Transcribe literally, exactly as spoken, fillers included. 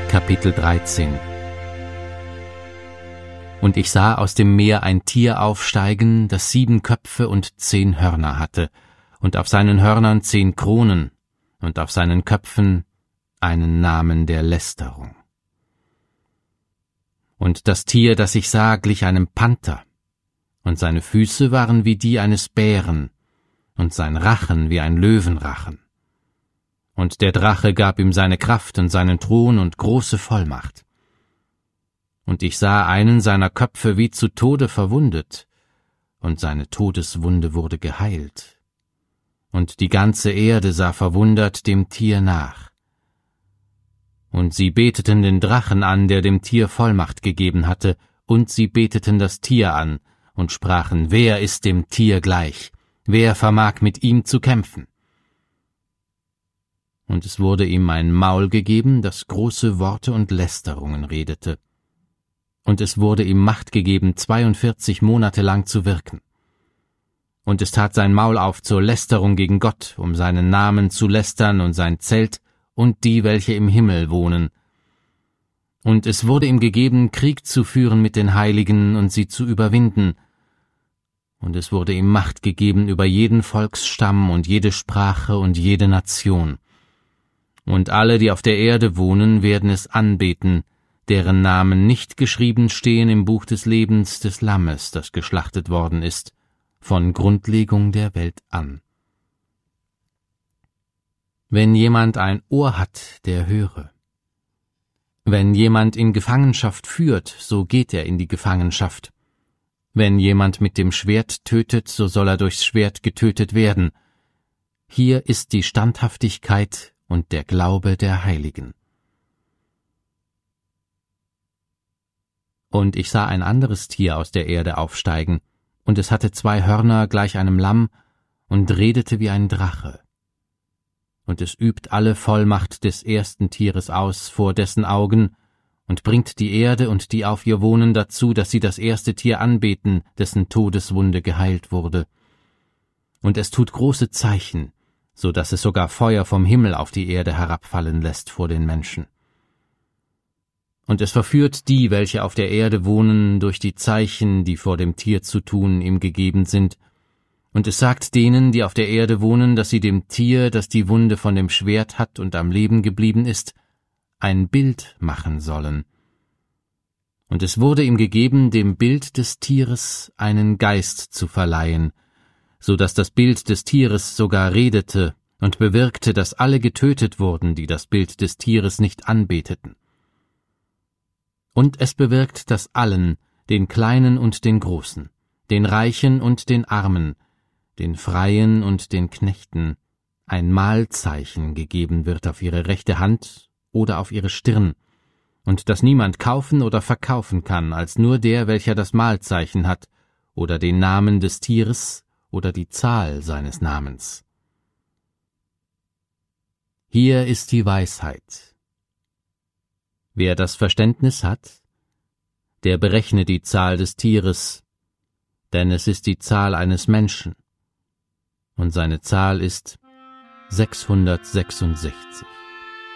Kapitel dreizehn. Und ich sah aus dem Meer ein Tier aufsteigen, das sieben Köpfe und zehn Hörner hatte, und auf seinen Hörnern zehn Kronen, und auf seinen Köpfen einen Namen der Lästerung. Und das Tier, das ich sah, glich einem Panther, und seine Füße waren wie die eines Bären, und sein Rachen wie ein Löwenrachen. Und der Drache gab ihm seine Kraft und seinen Thron und große Vollmacht. Und ich sah einen seiner Köpfe wie zu Tode verwundet, und seine Todeswunde wurde geheilt. Und die ganze Erde sah verwundert dem Tier nach. Und sie beteten den Drachen an, der dem Tier Vollmacht gegeben hatte, und sie beteten das Tier an und sprachen, wer ist dem Tier gleich? Wer vermag mit ihm zu kämpfen? Und es wurde ihm ein Maul gegeben, das große Worte und Lästerungen redete. Und es wurde ihm Macht gegeben, zweiundvierzig Monate lang zu wirken. Und es tat sein Maul auf zur Lästerung gegen Gott, um seinen Namen zu lästern und sein Zelt und die, welche im Himmel wohnen. Und es wurde ihm gegeben, Krieg zu führen mit den Heiligen und sie zu überwinden. Und es wurde ihm Macht gegeben über jeden Volksstamm und jede Sprache und jede Nation. Und alle, die auf der Erde wohnen, werden es anbeten, deren Namen nicht geschrieben stehen im Buch des Lebens des Lammes, das geschlachtet worden ist, von Grundlegung der Welt an. Wenn jemand ein Ohr hat, der höre. Wenn jemand in Gefangenschaft führt, so geht er in die Gefangenschaft. Wenn jemand mit dem Schwert tötet, so soll er durchs Schwert getötet werden. Hier ist die Standhaftigkeit und der Glaube der Heiligen. Und ich sah ein anderes Tier aus der Erde aufsteigen, und es hatte zwei Hörner gleich einem Lamm und redete wie ein Drache. Und es übt alle Vollmacht des ersten Tieres aus vor dessen Augen und bringt die Erde und die auf ihr wohnen dazu, dass sie das erste Tier anbeten, dessen Todeswunde geheilt wurde. Und es tut große Zeichen, so dass es sogar Feuer vom Himmel auf die Erde herabfallen lässt vor den Menschen. Und es verführt die, welche auf der Erde wohnen, durch die Zeichen, die vor dem Tier zu tun ihm gegeben sind. Und es sagt denen, die auf der Erde wohnen, dass sie dem Tier, das die Wunde von dem Schwert hat und am Leben geblieben ist, ein Bild machen sollen. Und es wurde ihm gegeben, dem Bild des Tieres einen Geist zu verleihen, so dass das Bild des Tieres sogar redete und bewirkte, dass alle getötet wurden, die das Bild des Tieres nicht anbeteten. Und es bewirkt, dass allen, den Kleinen und den Großen, den Reichen und den Armen, den Freien und den Knechten, ein Mahlzeichen gegeben wird auf ihre rechte Hand oder auf ihre Stirn, und dass niemand kaufen oder verkaufen kann, als nur der, welcher das Mahlzeichen hat, oder den Namen des Tieres oder die Zahl seines Namens. Hier ist die Weisheit. Wer das Verständnis hat, der berechne die Zahl des Tieres, denn es ist die Zahl eines Menschen, und seine Zahl ist sechshundertsechsundsechzig.